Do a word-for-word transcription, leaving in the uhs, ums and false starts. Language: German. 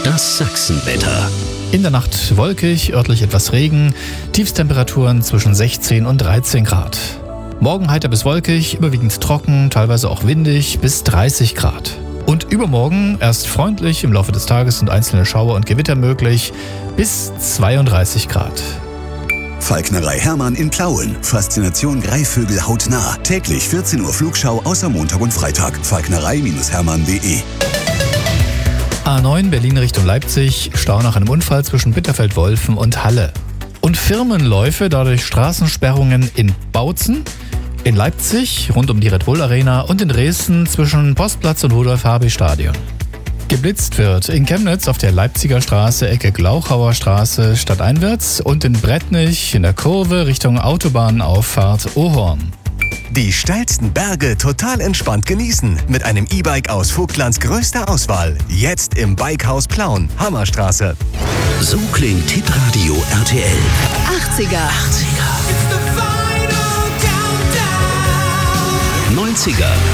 Das Sachsenwetter. In der Nacht wolkig, örtlich etwas Regen, Tiefstemperaturen zwischen sechzehn und dreizehn Grad. Morgen heiter bis wolkig, überwiegend trocken, teilweise auch windig, bis dreißig Grad. Und übermorgen erst freundlich, im Laufe des Tages sind einzelne Schauer und Gewitter möglich, bis zweiunddreißig Grad. Falknerei Hermann in Plauen. Faszination Greifvögel hautnah. Täglich vierzehn Uhr Flugschau außer Montag und Freitag. falknerei Hermann punkt de. A neun Berlin Richtung Leipzig, Stau nach einem Unfall zwischen Bitterfeld-Wolfen und Halle. Und Firmenläufe, dadurch Straßensperrungen in Bautzen, in Leipzig rund um die Red Bull Arena und in Dresden zwischen Postplatz und Rudolf-Habich-Stadion. Geblitzt wird in Chemnitz auf der Leipziger Straße, Ecke Glauchauer Straße, stadteinwärts und in Brettnich in der Kurve Richtung Autobahnauffahrt Ohorn. Die steilsten Berge total entspannt genießen mit einem E-Bike aus Vogtlands größter Auswahl. Jetzt im Bikehaus Plauen, Hammerstraße. So klingt Hitradio R T L. achtziger. achtziger. neunziger.